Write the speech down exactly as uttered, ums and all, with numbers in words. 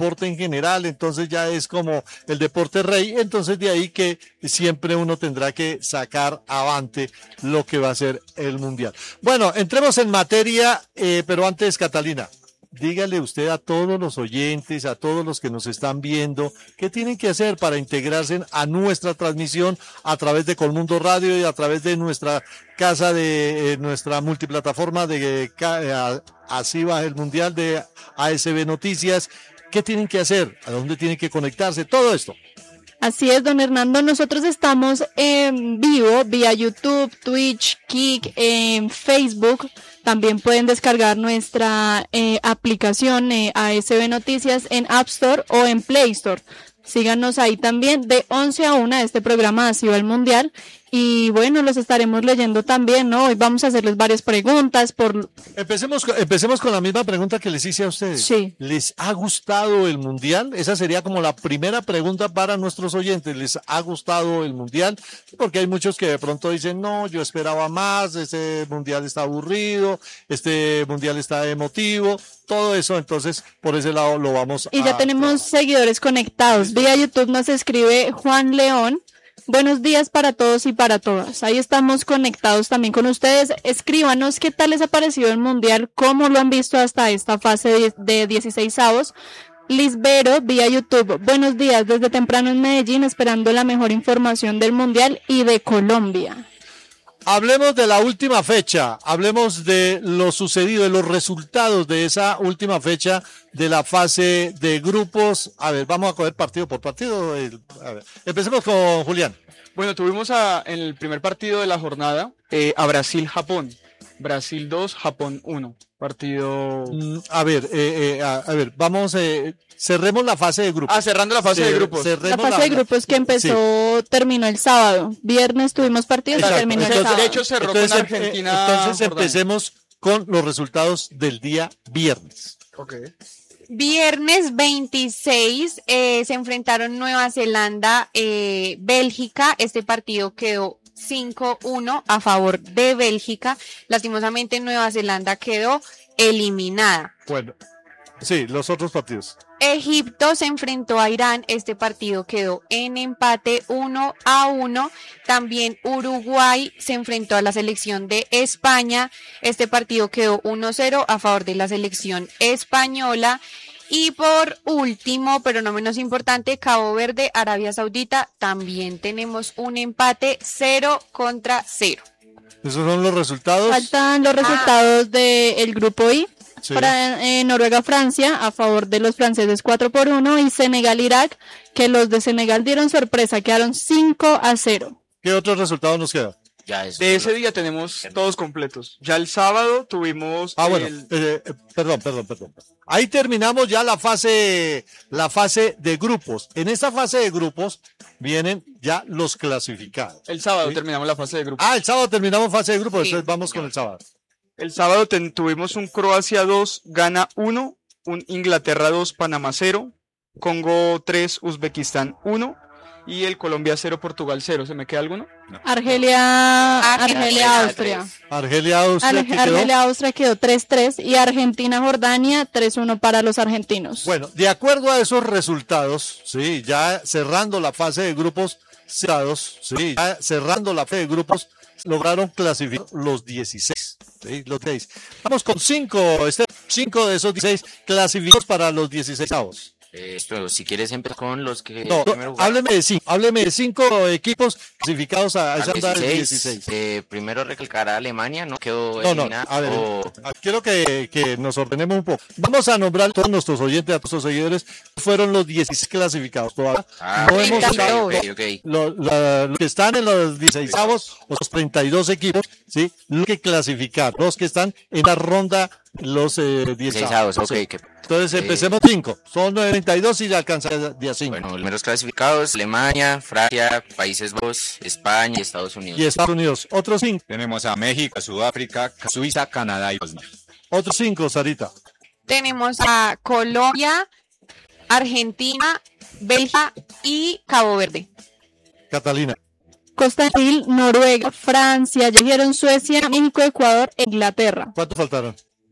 deporte en general, entonces ya es como el deporte rey, entonces de ahí que siempre uno tendrá que sacar avante lo que va a ser el mundial. Bueno, entremos en materia, eh, pero antes, Catalina, dígale usted a todos los oyentes, a todos los que nos están viendo, qué tienen que hacer para integrarse a nuestra transmisión a través de Colmundo Radio y a través de nuestra casa de eh, nuestra multiplataforma de eh, Así va el Mundial de A S B Noticias. ¿Qué tienen que hacer? ¿A dónde tienen que conectarse? Todo esto. Así es, don Hernando, nosotros estamos en vivo vía YouTube, Twitch, Kick, en Facebook. También pueden descargar nuestra eh, aplicación eh, A S B Noticias en App Store o en Play Store. Síganos ahí también de once a una este programa Así va el Mundial. Y bueno, los estaremos leyendo también, ¿no? Hoy vamos a hacerles varias preguntas por... Empecemos, empecemos con la misma pregunta que les hice a ustedes. Sí. ¿Les ha gustado el Mundial? Esa sería como la primera pregunta para nuestros oyentes. ¿Les ha gustado el Mundial? Porque hay muchos que de pronto dicen, no, yo esperaba más, este Mundial está aburrido, este Mundial está emotivo, todo eso. Entonces, por ese lado lo vamos y a... Y ya tenemos trabajar. Seguidores conectados. Vía YouTube nos escribe Juan León. Buenos días para todos y para todas. Ahí estamos conectados también con ustedes. Escríbanos qué tal les ha parecido el Mundial, cómo lo han visto hasta esta fase de dieciseisavos. Lisbero, vía YouTube. Buenos días desde temprano en Medellín, esperando la mejor información del Mundial y de Colombia. Hablemos de la última fecha, hablemos de lo sucedido, de los resultados de esa última fecha de la fase de grupos. A ver, vamos a coger partido por partido. A ver, empecemos con Julián. Bueno, tuvimos a, en el primer partido de la jornada eh, a Brasil-Japón. Brasil dos, Japón uno. Partido... Mm, a ver, eh, eh, a, a ver, vamos, eh, cerremos la fase de grupos. Ah, cerrando la fase Cer- de grupos. La fase la, de grupos que empezó, sí. terminó el sábado. Viernes tuvimos partidos y terminó entonces, el sábado. De hecho, cerró entonces, con Argentina. Eh, entonces empecemos con los resultados del día viernes. Ok. Viernes veintiséis eh, se enfrentaron Nueva Zelanda, eh, Bélgica. Este partido quedó cinco uno a favor de Bélgica. Lastimosamente Nueva Zelanda quedó eliminada. Bueno, sí, los otros partidos. Egipto se enfrentó a Irán, este partido quedó en empate uno a uno. También Uruguay se enfrentó a la selección de España, este partido quedó uno cero a favor de la selección española. Y por último, pero no menos importante, Cabo Verde, Arabia Saudita, también tenemos un empate cero contra cero. Esos son los resultados. Faltan los resultados ah. del grupo I. Sí. Para eh, Noruega-Francia, a favor de los franceses cuatro por uno, y Senegal-Irak, que los de Senegal dieron sorpresa, quedaron cinco a cero. ¿Qué otros resultados nos quedan? Ya de ese día tenemos todos completos. Ya el sábado tuvimos... Ah, el... bueno, eh, eh, perdón, perdón, perdón. Ahí terminamos ya la fase, la fase de grupos. En esta fase de grupos vienen ya los clasificados. El sábado ¿sí? terminamos la fase de grupos. Ah, el sábado terminamos fase de grupos, sí. Entonces vamos con el sábado. El sábado ten, tuvimos un Croacia dos, Ghana uno, un Inglaterra dos, Panamá cero, Congo tres, Uzbekistán uno y el Colombia cero, Portugal cero. ¿Se me queda alguno? No. Argelia, Argelia, Austria. Argelia, Austria. Ar- Argelia, Austria quedó tres tres y Argentina, Jordania tres uno para los argentinos. Bueno, de acuerdo a esos resultados, sí, ya cerrando la fase de grupos, cerrados, sí, ya cerrando la fase de grupos, lograron clasificar los dieciséis. Sí, los dieciséis. Vamos con cinco, este, cinco de esos dieciséis clasificados para los dieciseisavos. Esto, si quieres empezar con los que... No, no hábleme de cinco, hábleme de cinco equipos clasificados a esa ronda del dieciséis. Eh, primero recalcar a Alemania, ¿no? Quedó no, no, eliminada. a ver, o... quiero que, que nos ordenemos un poco. Vamos a nombrar a todos nuestros oyentes, a todos nuestros seguidores, fueron los dieciséis clasificados. Todavía ah, no okay, hemos usado okay, okay, okay. Los lo que están en los dieciseisavos, los treinta y dos equipos, ¿sí? Los que clasificar, los que están en la ronda, los eh, dieciseisavos. Okay, que... Entonces empecemos eh, cinco, son treinta y dos y alcanza el día cinco. Bueno, los primeros clasificados, Alemania, Francia, Países Bajos, España y Estados Unidos. Y Estados Unidos, otros cinco. Tenemos a México, Sudáfrica, Suiza, Canadá y Bosnia. Otros cinco, Sarita. Tenemos a Colombia, Argentina, Bélgica y Cabo Verde. Catalina. Costa Rica, Noruega, Francia, ya dijeron Suecia, México, Ecuador e Inglaterra. ¿Cuántos faltaron?